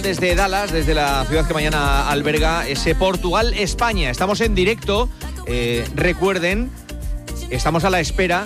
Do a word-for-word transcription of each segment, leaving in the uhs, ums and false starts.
Desde Dallas, desde la ciudad que mañana alberga ese Portugal-España. Estamos en directo, eh, recuerden, estamos a la espera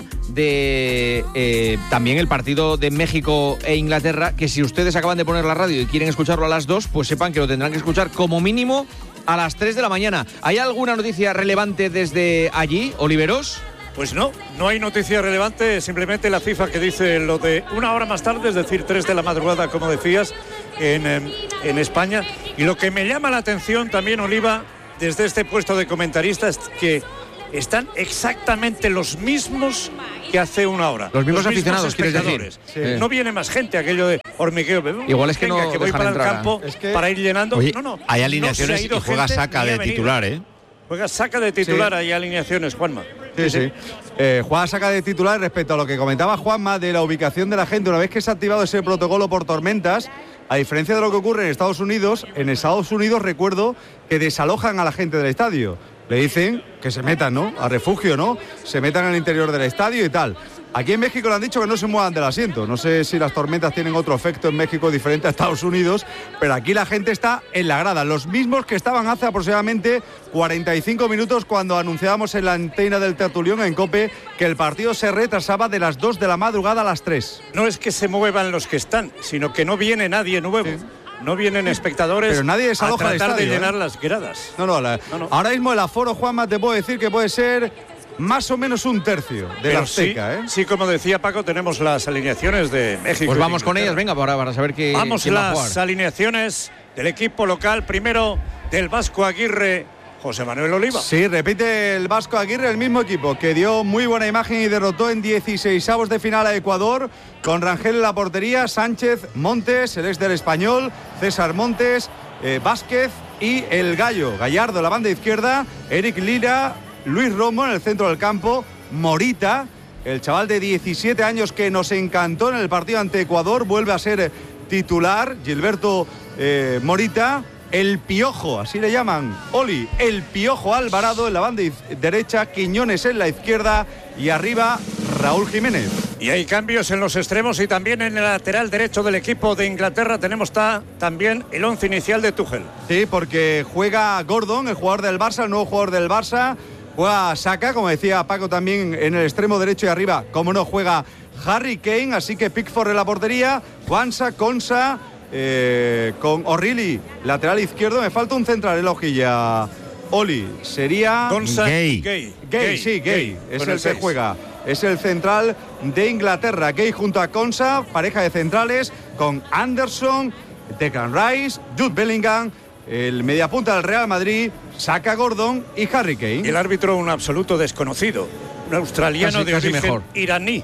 de eh, también el partido de México e Inglaterra, que si ustedes acaban de poner la radio y quieren escucharlo a las dos, pues sepan que lo tendrán que escuchar como mínimo a las tres de la mañana. ¿Hay alguna noticia relevante desde allí, Oliveros? Pues no, no hay noticia relevante, simplemente la FIFA que dice lo de una hora más tarde, es decir, tres de la madrugada, como decías, en, en, en España. Y lo que me llama la atención también, Oliva, desde este puesto de comentarista, es que están exactamente los mismos que hace una hora. Los mismos los aficionados, mismos espectadores. Sí. No viene más gente, aquello de hormigueo. Igual es que Venga, no que voy dejan para entrar, el campo es que... para ir llenando. Oye, no, no. hay alineaciones no y juega Saka de titular, ¿eh? Juega Saka de titular, Sí. hay alineaciones, Juanma. Sí, sí. Eh, Juan saca de titular respecto a lo que comentaba Juanma de la ubicación de la gente. Una vez que se ha activado ese protocolo por tormentas, a diferencia de lo que ocurre en Estados Unidos, en Estados Unidos recuerdo que desalojan a la gente del estadio. Le dicen que se metan, ¿no? A refugio, ¿no? Se metan al interior del estadio y tal. Aquí en México le han dicho que no se muevan del asiento. No sé si las tormentas tienen otro efecto en México diferente a Estados Unidos, pero aquí la gente está en la grada. Los mismos que estaban hace aproximadamente cuarenta y cinco minutos cuando anunciábamos en la antena del Tertulión en COPE que el partido se retrasaba de las dos de la madrugada a las tres. No es que se muevan los que están, sino que no viene nadie nuevo. Sí. No vienen espectadores pero nadie desaloja a tratar el estadio, de llenar ¿eh? las gradas. No, no, la, no, no. Ahora mismo el aforo, Juanma, te puedo decir que puede ser más o menos un tercio de pero la Azteca, sí, ¿eh? Sí, como decía Paco, tenemos las alineaciones de México. Pues vamos con ellas, venga, para, para saber qué. Vamos quién va a las jugar. alineaciones del equipo local. Primero del Vasco Aguirre, José Manuel Oliva. Sí, repite el Vasco Aguirre, el mismo equipo que dio muy buena imagen y derrotó en dieciseisavos de final a Ecuador, con Rangel en la portería, Sánchez, Montes, el ex del Español, César Montes, eh, Vázquez y el Gallo, Gallardo en la banda izquierda, Eric Lira, Luis Romo en el centro del campo, Morita, el chaval de diecisiete años que nos encantó en el partido ante Ecuador, vuelve a ser titular, Gilberto eh, Morita. El Piojo, así le llaman, Oli, el Piojo Alvarado en la banda derecha, Quiñones en la izquierda y arriba Raúl Jiménez. Y hay cambios en los extremos y también en el lateral derecho del equipo de Inglaterra tenemos ta, también el once inicial de Tuchel. Sí, porque juega Gordon, el jugador del Barça, el nuevo jugador del Barça, juega Saka, como decía Paco también en el extremo derecho y arriba, como no, juega Harry Kane, así que Pickford en la portería, Juansa, Konsa... Eh, con O'Reilly, lateral izquierdo. Me falta un central en la hojilla, Oli. Sería Gay. Gay. Gay, sí, Gay. Es el, el que juega. Es el central de Inglaterra. Gay junto a Konsa, pareja de centrales con Anderson, Declan Rice, Jude Bellingham, el mediapunta del Real Madrid, Saka, Gordon y Harry Kane. Y el árbitro, un absoluto desconocido, un australiano casi, de casi origen mejor. iraní,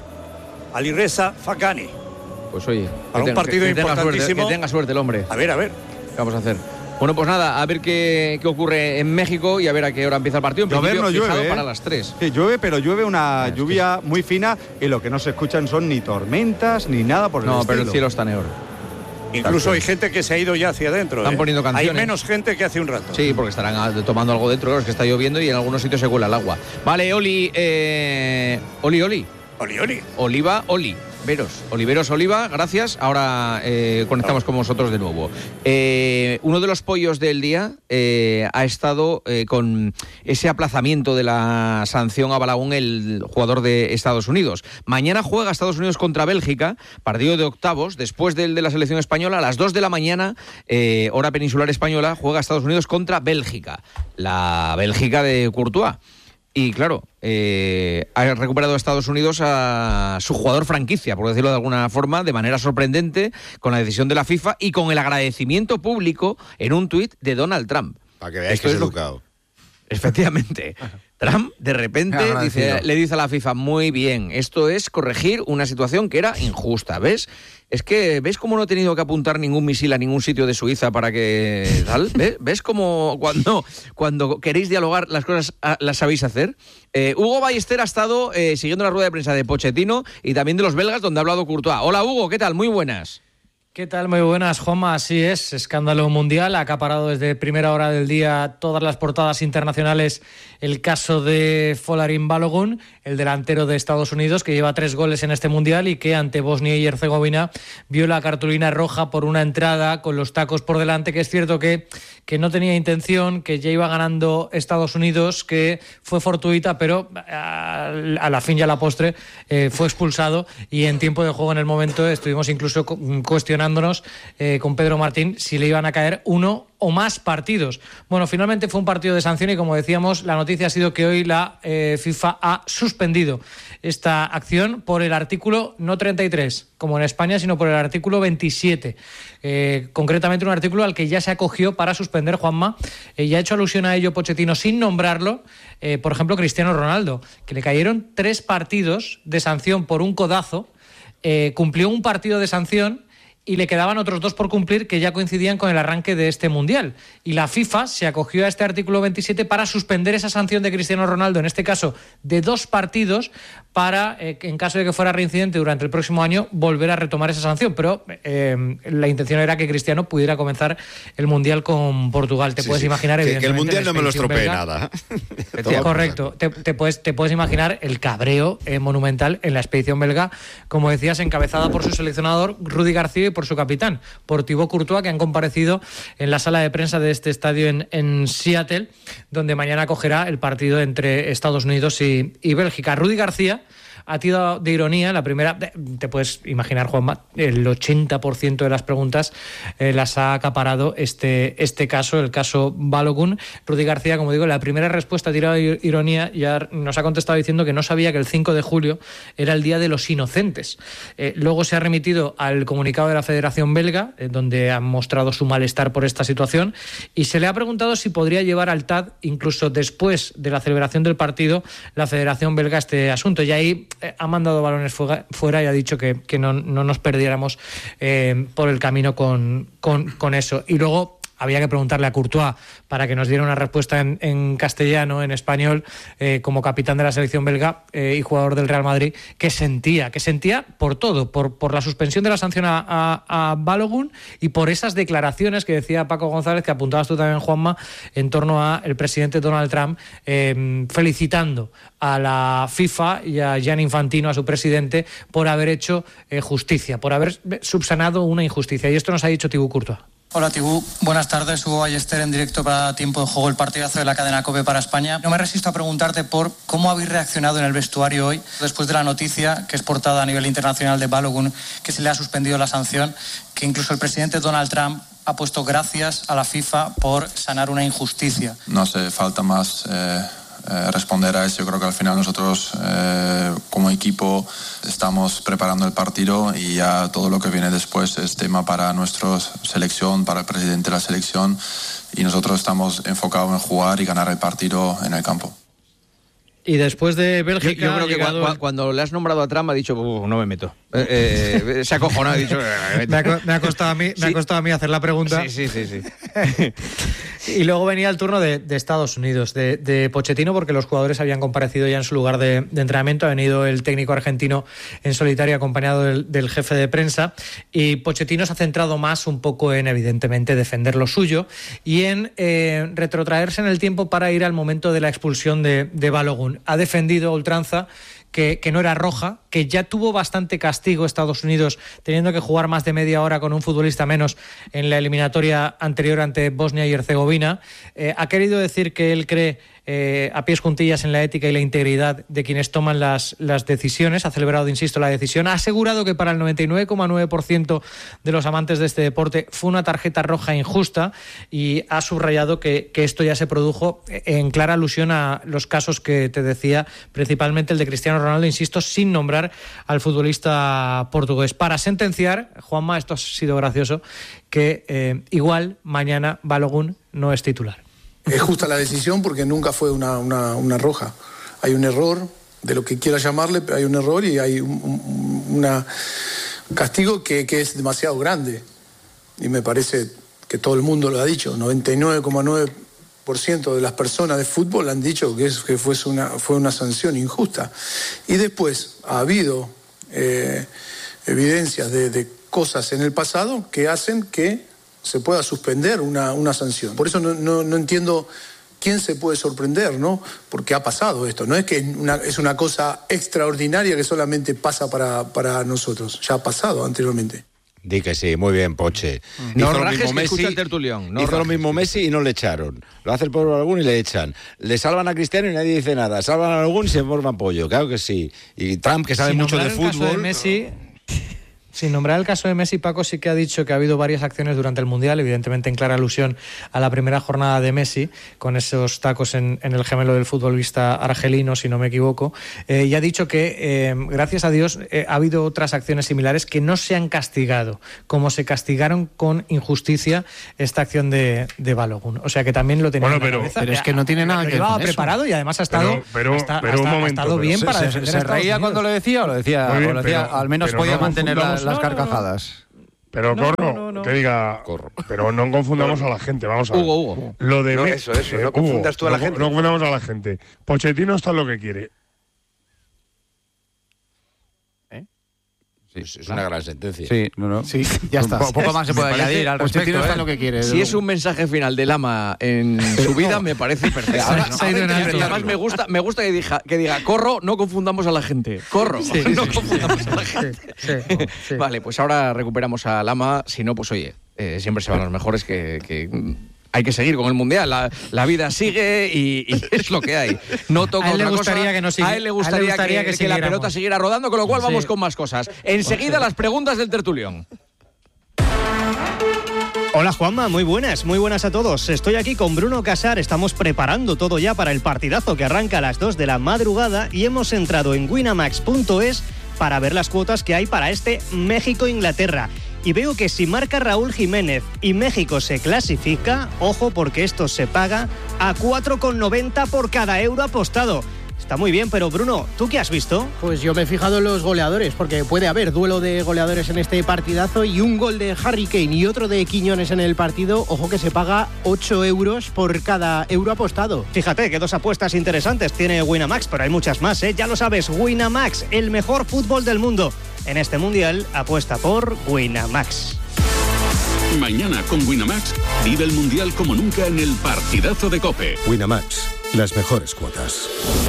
Alireza Faghani. Pues oye, para un partido que, que importantísimo. Tenga suerte, que tenga suerte el hombre. A ver, a ver. ¿Qué vamos a hacer? Bueno, pues nada, a ver qué, qué ocurre en México y a ver a qué hora empieza el partido. En Llover no llueve, ¿eh? Para las tres. Sí, llueve, pero llueve una es lluvia que... muy fina y lo que no se escuchan son ni tormentas ni nada por el No, estilo. pero el cielo está negro. Incluso hay gente que se ha ido ya hacia adentro. Están ¿eh? poniendo canciones. Hay menos gente que hace un rato. Sí, porque estarán tomando algo dentro, claro, es que está lloviendo y en algunos sitios se cuela el agua. Vale, Oli, eh... Oli, Oli. Oli, Oli. Oliva, Oli. Veros, Oliveros Oliva, gracias. Ahora eh, conectamos con vosotros de nuevo. Eh, uno de los pollos del día eh, ha estado eh, con ese aplazamiento de la sanción a Balaún, el jugador de Estados Unidos. Mañana juega Estados Unidos contra Bélgica, partido de octavos, después del de la selección española, a las dos de la mañana, eh, hora peninsular española, juega Estados Unidos contra Bélgica, la Bélgica de Courtois. Y claro, eh, ha recuperado Estados Unidos a su jugador franquicia, por decirlo de alguna forma, de manera sorprendente, con la decisión de la FIFA y con el agradecimiento público en un tuit de Donald Trump. Para que veáis que es educado. Efectivamente. Trump, de repente, dice, le dice a la FIFA, muy bien, esto es corregir una situación que era injusta, ¿ves? Es que, ¿ves cómo no he tenido que apuntar ningún misil a ningún sitio de Suiza para que tal? ¿Ves, ¿Ves cómo cuando, cuando queréis dialogar las cosas las sabéis hacer? Eh, Hugo Ballester ha estado eh, siguiendo la rueda de prensa de Pochettino y también de los belgas, donde ha hablado Courtois. Hola, Hugo, ¿qué tal? Muy buenas. ¿Qué tal? Muy buenas, Juanma. Así es, escándalo mundial. Ha acaparado desde primera hora del día todas las portadas internacionales el caso de Folarin Balogun, el delantero de Estados Unidos, que lleva tres goles en este mundial y que ante Bosnia y Herzegovina vio la cartulina roja por una entrada con los tacos por delante, que es cierto que, que no tenía intención, que ya iba ganando Estados Unidos, que fue fortuita, pero a, a la fin y a la postre eh, fue expulsado, y en tiempo de juego en el momento estuvimos incluso cuestionando Eh, con Pedro Martín si le iban a caer uno o más partidos. Bueno, finalmente fue un partido de sanción y, como decíamos, la noticia ha sido que hoy la eh, FIFA ha suspendido esta acción por el artículo no treinta y tres, como en España, sino por el artículo veintisiete. Eh, concretamente un artículo al que ya se acogió para suspender, Juanma. Eh, ya ha hecho alusión a ello Pochettino sin nombrarlo. Eh, por ejemplo, Cristiano Ronaldo, que le cayeron tres partidos de sanción por un codazo, eh, cumplió un partido de sanción y le quedaban otros dos por cumplir que ya coincidían con el arranque de este Mundial. Y la FIFA se acogió a este artículo veintisiete para suspender esa sanción de Cristiano Ronaldo, en este caso de dos partidos, para, eh, en caso de que fuera reincidente durante el próximo año, volver a retomar esa sanción. Pero eh, la intención era que Cristiano pudiera comenzar el Mundial con Portugal. Te sí, puedes sí. imaginar, que, evidentemente, que el Mundial no me lo estropee belga. nada. Correcto. Te, te, puedes, te puedes imaginar el cabreo eh, monumental en la expedición belga, como decías, encabezada por su seleccionador Rudi García y por su capitán, por Thibaut Courtois, que han comparecido en la sala de prensa de este estadio en, en Seattle, donde mañana acogerá el partido entre Estados Unidos y, y Bélgica. Rudi García ha tirado de ironía la primera. Te puedes imaginar, Juanma, el ochenta por ciento de las preguntas eh, las ha acaparado este, este caso, el caso Balogun. Rudi García, como digo, la primera respuesta ha tirado de ironía, ya nos ha contestado diciendo que no sabía que el cinco de julio era el Día de los Inocentes. Eh, luego se ha remitido al comunicado de la Federación Belga, eh, donde han mostrado su malestar por esta situación, y se le ha preguntado si podría llevar al T A D, incluso después de la celebración del partido, la Federación Belga este asunto. Y ahí ha mandado balones fuera y ha dicho que, que no, no nos perdiéramos eh, por el camino con, con, con eso. Y luego había que preguntarle a Courtois para que nos diera una respuesta en, en castellano, en español, eh, como capitán de la selección belga eh, y jugador del Real Madrid, que sentía, que sentía por todo, por, por la suspensión de la sanción a, a, a Balogun y por esas declaraciones que decía Paco González, que apuntabas tú también, Juanma, en torno a el presidente Donald Trump eh, felicitando a la FIFA y a Gianni Infantino, a su presidente, por haber hecho eh, justicia, por haber subsanado una injusticia. Y esto nos ha dicho Thibaut Courtois. Hola Tibú, buenas tardes. Hugo Ballester en directo para Tiempo de Juego, el partidazo de la cadena COPE para España. No me resisto a preguntarte por cómo habéis reaccionado en el vestuario hoy, después de la noticia que es portada a nivel internacional de Balogun, que se le ha suspendido la sanción, que incluso el presidente Donald Trump ha puesto gracias a la FIFA por sanar una injusticia. No hace falta más eh, eh, responder a eso. Yo creo que al final nosotros eh, como equipo estamos preparando el partido y ya todo lo que viene después es tema para nuestra selección, para el presidente de la selección, y nosotros estamos enfocados en jugar y ganar el partido en el campo. Y después de Bélgica... Yo, yo creo que llegado... cuando, cuando le has nombrado a Trump ha dicho, no me meto. Eh, eh, se ha acojonado, ha dicho... Eh, me, ha, me, ha costado a mí, sí. me ha costado a mí hacer la pregunta. Sí, sí, sí. sí. Y luego venía el turno de, de Estados Unidos, de, de Pochettino, porque los jugadores habían comparecido ya en su lugar de, de entrenamiento. Ha venido el técnico argentino en solitario acompañado del, del jefe de prensa. Y Pochettino se ha centrado más un poco en, evidentemente, defender lo suyo y en eh, retrotraerse en el tiempo para ir al momento de la expulsión de, de Balogun. Ha defendido a ultranza que, que no era roja, que ya tuvo bastante castigo Estados Unidos teniendo que jugar más de media hora con un futbolista menos en la eliminatoria anterior ante Bosnia y Herzegovina. Eh, ha querido decir que él cree eh, a pies juntillas en la ética y la integridad de quienes toman las, las decisiones. Ha celebrado, insisto, la decisión. Ha asegurado que para el noventa y nueve coma nueve por ciento de los amantes de este deporte fue una tarjeta roja injusta, y ha subrayado que, que esto ya se produjo en clara alusión a los casos que te decía, principalmente el de Cristiano Ronaldo, insisto, sin nombrar al futbolista portugués. Para sentenciar, Juanma, esto ha sido gracioso, que eh, igual mañana Balogun no es titular. Es justa la decisión porque nunca fue una, una, una roja. Hay un error, de lo que quiera llamarle, hay un error y hay un un una castigo que, que es demasiado grande. Y me parece que todo el mundo lo ha dicho. noventa y nueve coma nueve por ciento de las personas de fútbol han dicho que, es, que fue, una, fue una sanción injusta. Y después ha habido eh, evidencias de, de cosas en el pasado que hacen que se pueda suspender una, una sanción. Por eso no, no, no entiendo quién se puede sorprender, ¿no? Porque ha pasado esto. No es que una, es una cosa extraordinaria que solamente pasa para, para nosotros. Ya ha pasado anteriormente. Di que sí, muy bien, Poche. No hizo rajes, lo mismo que escucha Messi, el tertulión. No hizo rajes. lo mismo Messi y no le echaron. Lo hace el pueblo alguno y le echan. Le salvan a Cristiano y nadie dice nada. Salvan a algún y se forman pollo. Claro que sí. Y Trump, que sabe Sin mucho de nombrar el caso fútbol... de Messi, sin nombrar el caso de Messi, Paco sí que ha dicho que ha habido varias acciones durante el Mundial, evidentemente en clara alusión a la primera jornada de Messi, con esos tacos en, en el gemelo del futbolista argelino, si no me equivoco, eh, y ha dicho que, eh, gracias a Dios, eh, ha habido otras acciones similares que no se han castigado, como se castigaron con injusticia esta acción de, de Balogun. O sea que también lo tenía bueno, en la pero, cabeza. pero es que no tiene nada lo que ver llevaba con preparado eso. y además ha estado, pero, pero, hasta, pero hasta, un momento, ha estado bien se, para se, defender se, a se Estados reía Unidos. cuando lo decía o lo decía, Muy bien, o lo decía pero, al menos pero podía no mantener la, confundamos- las no, no, no. carcajadas. Pero No, Corro, no, no, no. que diga, Corro. pero no confundamos a la gente, vamos a ver. Hugo, Hugo. Lo de No, Me- eso, eso, no Hugo, confundas tú a la no- gente. No confundamos a la gente. Pochettino está en lo que quiere. Sí, es una gran sentencia. Sí, no, no. Sí, ya está. Po- Poco más se puede Me parece- añadir al Pochettino respecto. está ¿eh? en lo que quiere. Si es un mensaje final del ama en su vida, me parece perfecto. Ahora- ¿no? se ha ido en Ahora, alto. y además me gusta, me gusta que, diga, que diga, corro, no confundamos a la gente. Corro, no confundamos a la gente. Sí, sí. Vale, pues ahora recuperamos al ama. Si no, pues oye, eh, siempre se van los mejores que... que mm, hay que seguir con el Mundial, la, la vida sigue y, y es lo que hay. No toca A él le otra gustaría cosa. que no sigue- a él le gustaría, a él le gustaría que, que que la siguiéramos. pelota siguiera rodando, con lo cual vamos Sí. con más cosas. Enseguida las preguntas del tertulión. Hola Juanma, muy buenas, muy buenas a todos. Estoy aquí con Bruno Casar, estamos preparando todo ya para el partidazo que arranca a las dos de la madrugada y hemos entrado en winamax punto es para ver las cuotas que hay para este México-Inglaterra. Y veo que si marca Raúl Jiménez y México se clasifica, ojo porque esto se paga a cuatro con noventa por cada euro apostado. Está muy bien, pero Bruno, ¿tú qué has visto? Pues yo me he fijado en los goleadores, porque puede haber duelo de goleadores en este partidazo y un gol de Harry Kane y otro de Quiñones en el partido. Ojo que se paga ocho euros por cada euro apostado. Fíjate que dos apuestas interesantes tiene Winamax, pero hay muchas más, ¿eh? Ya lo sabes, Winamax, el mejor fútbol del mundo. En este mundial, apuesta por Winamax. Mañana con Winamax, vive el Mundial como nunca en el partidazo de COPE. Winamax, las mejores cuotas.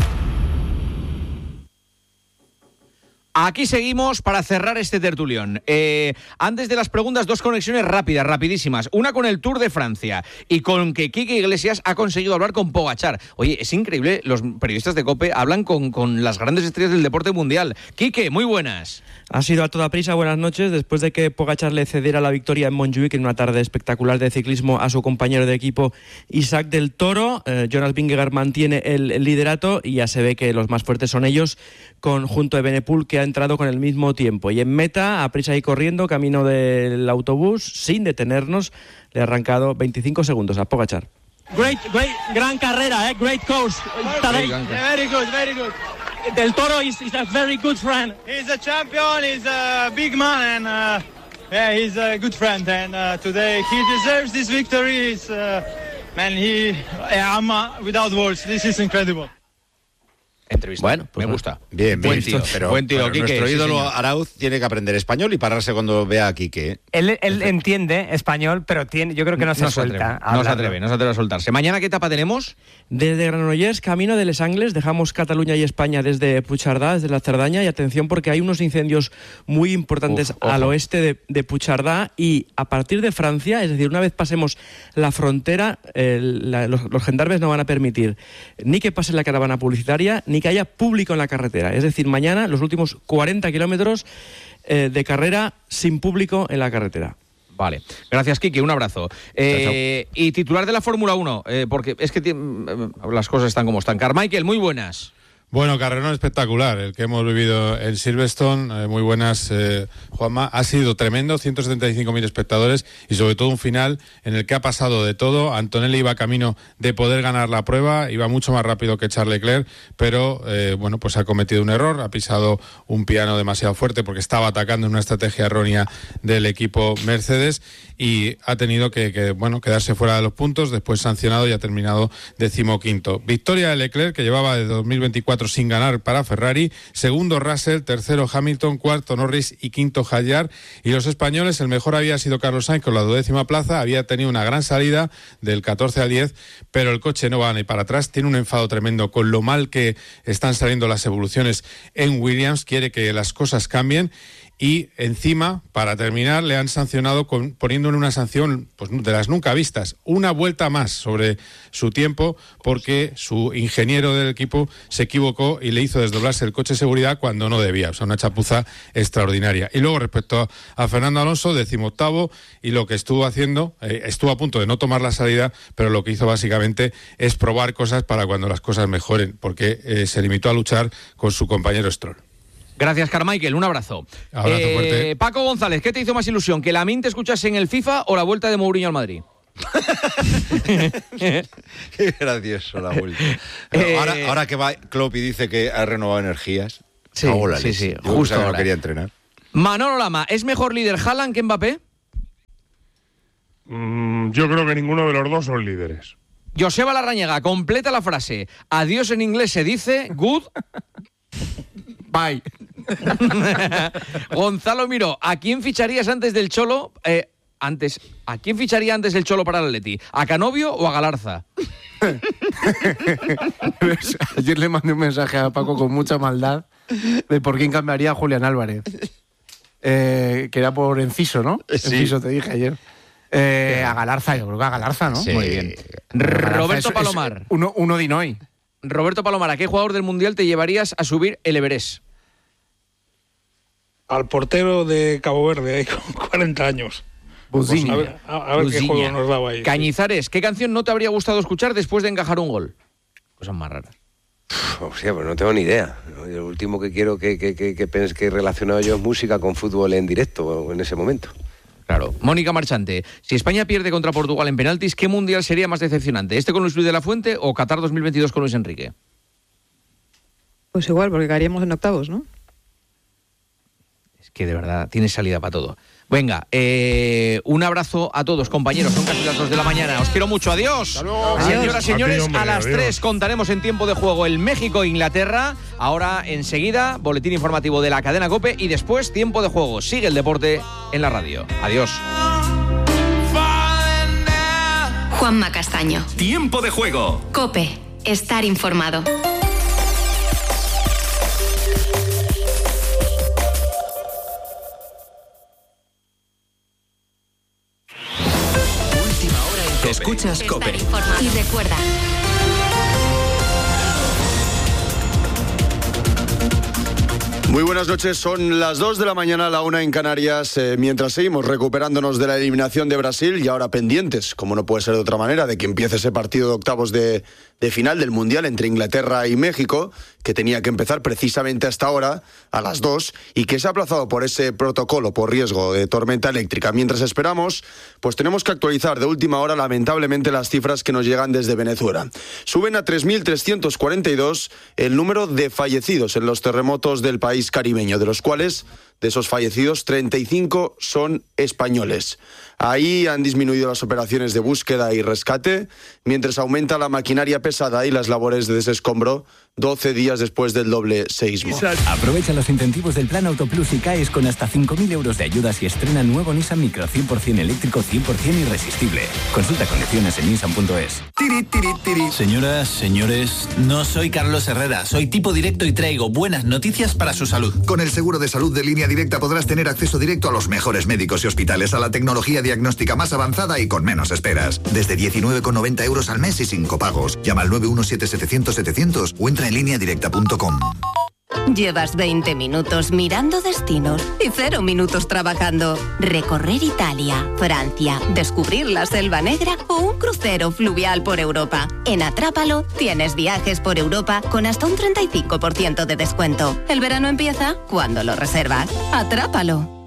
Aquí seguimos para cerrar este tertulión. Eh, antes de las preguntas, dos conexiones rápidas, rapidísimas. Una con el Tour de Francia y con que Quique Iglesias ha conseguido hablar con Pogačar. Oye, es increíble, los periodistas de COPE hablan con, con las grandes estrellas del deporte mundial. Quique, muy buenas. Ha sido a toda prisa, buenas noches. Después de que Pogačar le cediera la victoria en Montjuic en una tarde espectacular de ciclismo a su compañero de equipo Isaac del Toro, eh, Jonas Vingegaard mantiene el, el liderato y ya se ve que los más fuertes son ellos, conjunto de Benepul, que ha entrado con el mismo tiempo. Y en meta, a prisa y corriendo, camino del autobús, sin detenernos, le ha arrancado veinticinco segundos a Pogačar. Great, great, gran carrera, eh? Great coach. Very, very good, very good. Del Toro is, is a very good friend. He's a champion, he's a big man, and uh, yeah, he's a good friend. And uh, today he deserves this victory. It's, uh, man, he, yeah, I'm uh, without words. This is incredible. Entrevista. Bueno, pues me gusta. Bien, bien. Buen tío, pero, buen tío, pero Quique, nuestro sí, ídolo señor. Arauz tiene que aprender español y pararse cuando vea a Quique. Él, él entiende español, pero tiene, yo creo que no se No se suelta. atreve, no se atreve, no se atreve a soltarse. ¿Mañana qué etapa tenemos? Desde Granollers, camino de Les Angles, dejamos Cataluña y España desde Puigcerdá, desde la Cerdaña, y atención porque hay unos incendios muy importantes Uf, ojo. al oeste de, de Puigcerdá, y a partir de Francia, es decir, una vez pasemos la frontera, eh, la- los, los gendarmes no van a permitir ni que pase la caravana publicitaria, ni que haya público en la carretera. Es decir, mañana los últimos cuarenta kilómetros eh, de carrera sin público en la carretera. Vale. Gracias, Quique. Un abrazo. Eh, y titular de la Fórmula uno, eh, porque es que ti- las cosas están como están. Carmichael, muy buenas. Bueno, carrerón espectacular, el que hemos vivido en Silverstone. Eh, muy buenas, eh, Juanma. Ha sido tremendo, ciento setenta y cinco mil espectadores y sobre todo un final en el que ha pasado de todo. Antonelli iba camino de poder ganar la prueba, iba mucho más rápido que Charles Leclerc, pero eh, bueno, pues ha cometido un error, ha pisado un piano demasiado fuerte porque estaba atacando en una estrategia errónea del equipo Mercedes y ha tenido que, que bueno, quedarse fuera de los puntos, después sancionado y ha terminado decimoquinto. Victoria de Leclerc, que llevaba de dos mil veinticuatro cuatro sin ganar para Ferrari, segundo Russell, tercero Hamilton, cuarto Norris y quinto Hadjar. Y los españoles, el mejor había sido Carlos Sainz con la duodécima plaza, había tenido una gran salida del catorce al diez, pero el coche no va ni para atrás, tiene un enfado tremendo con lo mal que están saliendo las evoluciones en Williams, quiere que las cosas cambien. Y encima, para terminar, le han sancionado con, poniéndole una sanción pues, de las nunca vistas, una vuelta más sobre su tiempo, porque su ingeniero del equipo se equivocó y le hizo desdoblarse el coche de seguridad cuando no debía. O sea, una chapuza extraordinaria. Y luego, respecto a, a Fernando Alonso, decimoctavo, y lo que estuvo haciendo, eh, estuvo a punto de no tomar la salida, pero lo que hizo básicamente es probar cosas para cuando las cosas mejoren, porque eh, se limitó a luchar con su compañero Stroll. Gracias, Carmichael. Un abrazo. Abrazo eh, fuerte. Paco González, ¿qué te hizo más ilusión? ¿Que Lamine te escuchase en el FIFA o la vuelta de Mourinho al Madrid? Qué gracioso la vuelta. Eh, ahora, ahora que va Klopp y dice que ha renovado energías. Sí, la sí, sí, Yo justo no ahora. quería entrenar. Manolo Lama, ¿es mejor líder Haaland que Mbappé? Mm, yo creo que ninguno de los dos son líderes. Joseba Larrañaga, completa la frase. Adiós en inglés se dice good bye. Gonzalo Miró, ¿a quién ficharías antes del Cholo? Eh, antes, ¿a quién ficharía antes del Cholo para el Atleti? ¿A Canovio o a Galarza? Ayer le mandé un mensaje a Paco con mucha maldad de por quién cambiaría a Julián Álvarez. Eh, que era por Enciso, ¿no? Sí. Enciso te dije ayer. Eh, a Galarza, yo creo que a Galarza, ¿no? Sí. Muy bien. Roberto es- es Palomar. uno, uno de Inoi. Roberto Palomar, ¿a qué jugador del Mundial te llevarías a subir el Everest? Al portero de Cabo Verde, ahí con cuarenta años. Buziña. A ver, a, a ver qué Buziña. juego nos daba ahí. Cañizares, ¿qué canción no te habría gustado escuchar después de encajar un gol? Cosas más raras. O sea, pues no tengo ni idea. Lo último que quiero que, que, que, que, pens- que he relacionado yo es música con fútbol en directo en ese momento. Claro. Mónica Marchante, si España pierde contra Portugal en penaltis, ¿qué mundial sería más decepcionante? ¿Este con Luis Luis de la Fuente o Qatar dos mil veintidós con Luis Enrique? Pues igual, porque caeríamos en octavos, ¿no? Es que de verdad tienes salida para todo. Venga, eh, un abrazo a todos, compañeros. Son casi las dos de la mañana. Os quiero mucho. Adiós. Señoras, señores, A ti, hombre, a las adiós. tres contaremos en tiempo de juego el México-Inglaterra. Ahora, enseguida, boletín informativo de la cadena COPE y después tiempo de juego. Sigue el deporte en la radio. Adiós. Juanma Castaño. Tiempo de juego. COPE. Estar informado. Escuchas COPE. Y recuerda, Muy buenas noches, son las dos de la mañana, la una en Canarias, eh, mientras seguimos recuperándonos de la eliminación de Brasil y ahora pendientes, como no puede ser de otra manera, de que empiece ese partido de octavos de, de final del Mundial entre Inglaterra y México, que tenía que empezar precisamente hasta ahora, a las dos, y que se ha aplazado por ese protocolo, por riesgo de tormenta eléctrica. Mientras esperamos, pues tenemos que actualizar de última hora, lamentablemente, las cifras que nos llegan desde Venezuela. Suben a tres mil trescientos cuarenta y dos el número de fallecidos en los terremotos del país caribeño, de los cuales, de esos fallecidos, treinta y cinco son españoles. Ahí han disminuido las operaciones de búsqueda y rescate, mientras aumenta la maquinaria pesada y las labores de desescombro doce días después del doble seísmo. Aprovecha los incentivos del Plan Autoplus y caes con hasta cinco mil euros de ayudas y estrena nuevo Nissan Micro cien por ciento eléctrico, cien por ciento irresistible. Consulta condiciones en nissan punto es. Señoras, señores, no soy Carlos Herrera, soy tipo directo y traigo buenas noticias para su salud. Con el seguro de salud de Línea Directa podrás tener acceso directo a los mejores médicos y hospitales, a la tecnología diagnóstica más avanzada y con menos esperas. Desde diecinueve con noventa euros al mes y sin copagos. Llama al nueve uno siete setecientos setecientos o entra en línea directa punto com. llevas veinte minutos mirando destinos y cero minutos trabajando. Recorrer Italia, Francia, descubrir la Selva Negra o un crucero fluvial por Europa. En Atrápalo tienes viajes por Europa con hasta un treinta y cinco por ciento de descuento. El verano empieza cuando lo reservas. Atrápalo.